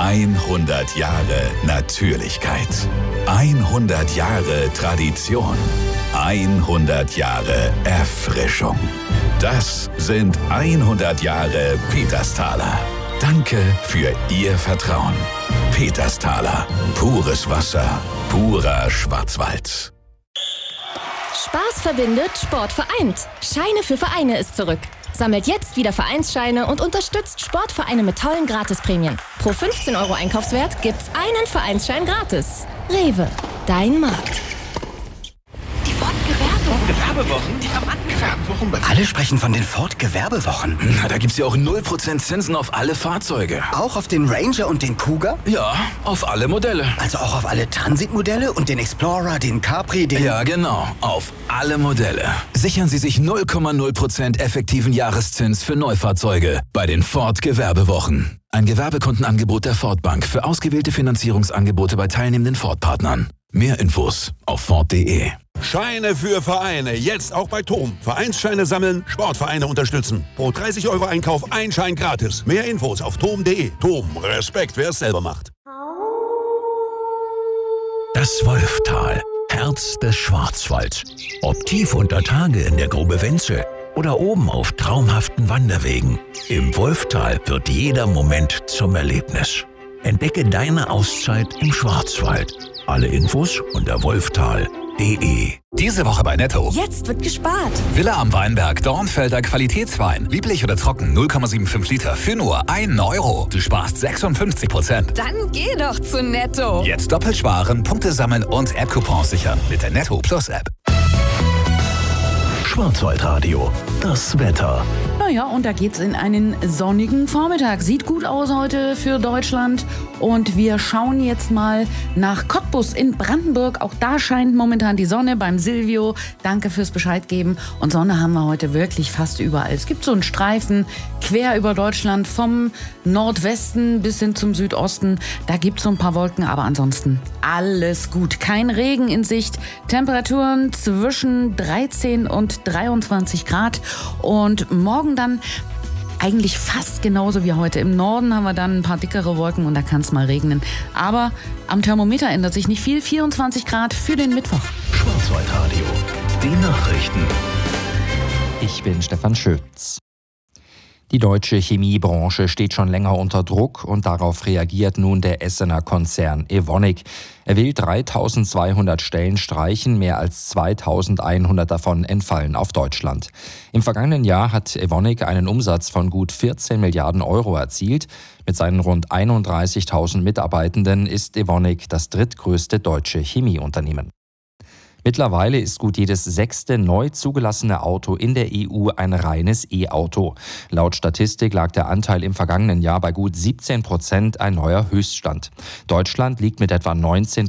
100 Jahre Natürlichkeit. 100 Jahre Tradition. 100 Jahre Erfrischung. Das sind 100 Jahre Petersthaler. Danke für Ihr Vertrauen. Petersthaler. Pures Wasser. Purer Schwarzwald. Spaß verbindet, Sport vereint. Scheine für Vereine ist zurück. Sammelt jetzt wieder Vereinsscheine und unterstützt Sportvereine mit tollen Gratisprämien. Pro 15 € Einkaufswert gibt's einen Vereinsschein gratis. Rewe, dein Markt. Die Ford-Gewerbewochen, die haben angefangen. Alle sprechen von den Ford-Gewerbewochen. Na, da gibt's ja auch 0% Zinsen auf alle Fahrzeuge. Auch auf den Ranger und den Cougar? Ja, auf alle Modelle. Also auch auf alle Transit-Modelle und den Explorer, den Capri, den... Ja, genau. Auf alle Modelle. Sichern Sie sich 0,0% effektiven Jahreszins für Neufahrzeuge bei den Ford-Gewerbewochen. Ein Gewerbekundenangebot der Ford Bank für ausgewählte Finanzierungsangebote bei teilnehmenden Ford-Partnern. Mehr Infos auf Ford.de. Scheine für Vereine, jetzt auch bei TOM. Vereinsscheine sammeln, Sportvereine unterstützen. Pro 30 € Einkauf ein Schein gratis. Mehr Infos auf tom.de. TOM, Respekt, wer es selber macht. Das Wolftal, Herz des Schwarzwalds. Ob tief unter Tage in der Grube Wenzel oder oben auf traumhaften Wanderwegen. Im Wolftal wird jeder Moment zum Erlebnis. Entdecke deine Auszeit im Schwarzwald. Alle Infos unter wolftal.de. Diese Woche bei Netto. Jetzt wird gespart. Villa am Weinberg, Dornfelder Qualitätswein. Lieblich oder trocken, 0,75 Liter für nur 1 €. Du sparst 56%. Dann geh doch zu Netto. Jetzt doppelt sparen, Punkte sammeln und App-Coupons sichern mit der Netto Plus App. Schwarzwaldradio, das Wetter. Naja, und da geht's in einen sonnigen Vormittag. Sieht gut aus heute für Deutschland. Und wir schauen jetzt mal nach Cottbus in Brandenburg. Auch da scheint momentan die Sonne beim Silvio. Danke fürs Bescheid geben. Und Sonne haben wir heute wirklich fast überall. Es gibt so einen Streifen quer über Deutschland vom Nordwesten bis hin zum Südosten. Da gibt's so ein paar Wolken, aber ansonsten alles gut. Kein Regen in Sicht. Temperaturen zwischen 13 und 23 Grad. Und morgen dann eigentlich fast genauso wie heute. Im Norden haben wir dann ein paar dickere Wolken und da kann es mal regnen. Aber am Thermometer ändert sich nicht viel. 24 Grad für den Mittwoch. Schwarzwaldradio, die Nachrichten. Ich bin Stefan Schütz. Die deutsche Chemiebranche steht schon länger unter Druck und darauf reagiert nun der Essener Konzern Evonik. Er will 3.200 Stellen streichen, mehr als 2.100 davon entfallen auf Deutschland. Im vergangenen Jahr hat Evonik einen Umsatz von gut 14 Milliarden € erzielt. Mit seinen rund 31.000 Mitarbeitenden ist Evonik das drittgrößte deutsche Chemieunternehmen. Mittlerweile ist gut jedes 6. neu zugelassene Auto in der EU ein reines E-Auto. Laut Statistik lag der Anteil im vergangenen Jahr bei gut 17%, ein neuer Höchststand. Deutschland liegt mit etwa 19%